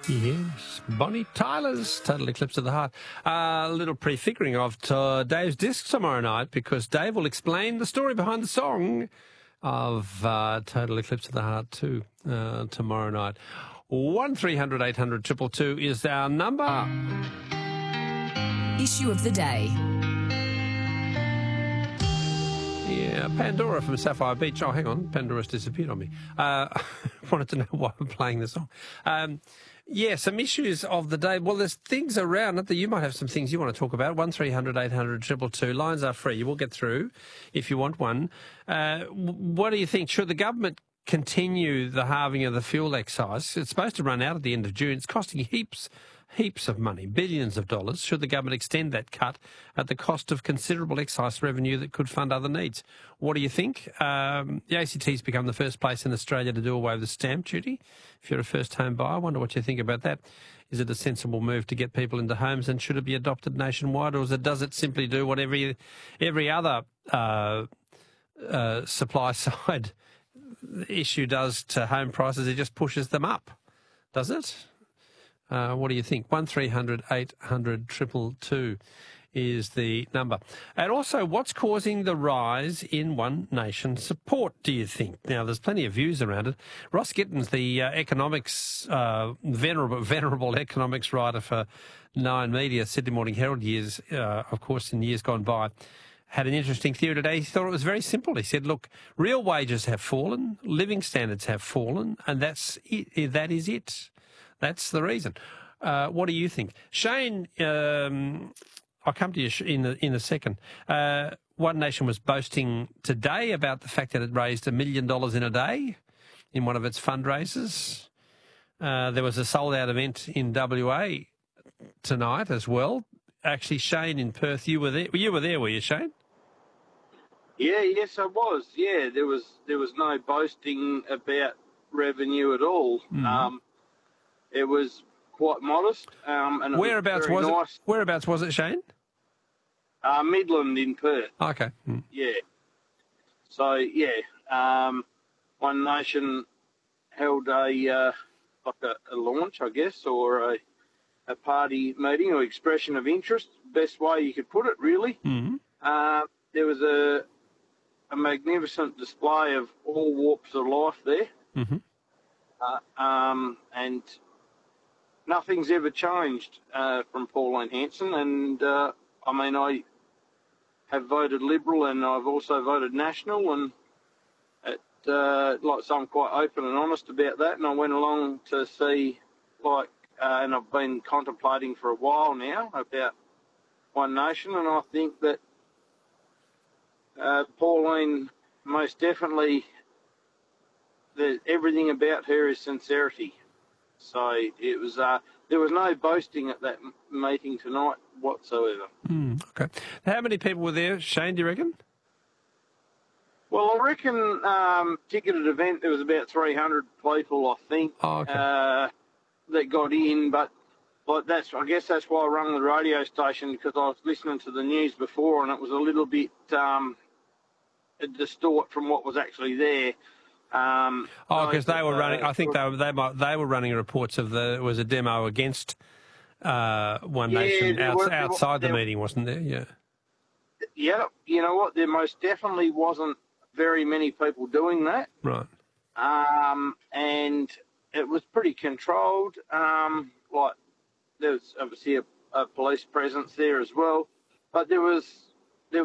Yes, Bonnie Tyler's Total Eclipse of the Heart. A little prefiguring of Dave's disc tomorrow night, because Dave will explain the story behind the song of Total Eclipse of the Heart 2 tomorrow night. 1300 800 222 is our number. Issue of the day. Yeah, Pandora from Sapphire Beach. Oh, hang on, Pandora's disappeared on me. Wanted to know why I'm playing this song. Yeah, some issues of the day. Well, there's things around it that you might have some things you want to talk about. 1300 800 222. Lines are free. You will get through if you want one. What do you think? Should the government continue the halving of the fuel excise? It's supposed to run out at the end of June. It's costing heaps of money, billions of dollars. Should the government extend that cut at the cost of considerable excise revenue that could fund other needs? What do you think? The ACT's become the first place in Australia to do away with stamp duty if you're a first home buyer. I wonder what you think about that. Is it a sensible move to get people into homes, and should it be adopted nationwide, or does it simply do what every other supply side issue does to home prices? It just pushes them up, does it? What do you think? 1300 800 222 is the number. And also, what's causing the rise in One Nation support, do you think? Now, there's plenty of views around it. Ross Gittins, the economics, venerable economics writer for Nine Media, Sydney Morning Herald years, of course, in years gone by, had an interesting theory today. He thought it was very simple. He said, look, real wages have fallen, living standards have fallen, and that's it. That is it. That's the reason. What do you think? Shane, I'll come to you in a second. One Nation was boasting today about the fact that it raised $1 million in a day in one of its fundraisers. There was a sold-out event in WA tonight as well. Actually, Shane in Perth, you were there. You were there, were you, Shane? Yeah, yes, I was. Yeah, there was no boasting about revenue at all. It was quite modest. And Whereabouts was it? Whereabouts was it, Shane? Midland in Perth. Okay. Yeah. So One Nation held a launch, I guess, or a party meeting or expression of interest. Best way you could put it, really. There was a magnificent display of all walks of life there. And nothing's ever changed from Pauline Hanson, and I have voted Liberal, and I've also voted National, and so I'm quite open and honest about that. And I went along to see, and I've been contemplating for a while now about One Nation, and I think that Pauline most definitely, everything about her is sincerity. So it was there was no boasting at that meeting tonight whatsoever. Okay. How many people were there, Shane, do you reckon? Well, I reckon ticketed event, there was about 300 people, I think, that got in. But I guess that's why I rang the radio station, because I was listening to the news before, and it was a little bit distort from what was actually there. Because they were running. I think they were running reports of it was a demo against One Nation outside the meeting, wasn't there? Yeah. Yeah. You know what? There most definitely wasn't very many people doing that. Right. And it was pretty controlled. There was obviously a police presence there as well, but there was